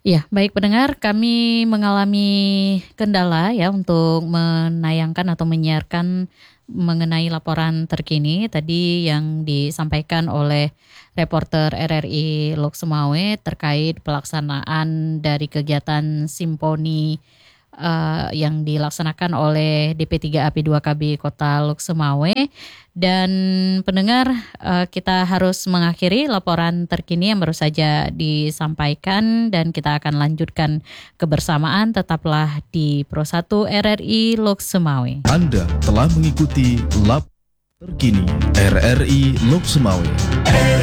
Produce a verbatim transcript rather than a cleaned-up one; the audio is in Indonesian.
Ya, baik pendengar, kami mengalami kendala ya untuk menayangkan atau menyiarkan mengenai laporan terkini tadi yang disampaikan oleh reporter R R I Lok Sumawe terkait pelaksanaan dari kegiatan simponi eh, yang dilaksanakan oleh D P tiga A P dua K B Kota Lok Sumawe. Dan pendengar, eh, kita harus mengakhiri laporan terkini yang baru saja disampaikan dan kita akan lanjutkan kebersamaan. Tetaplah di Pro satu R R I Lok Sumawe. Anda telah mengikuti lap terkini R R I Lok Sumawe.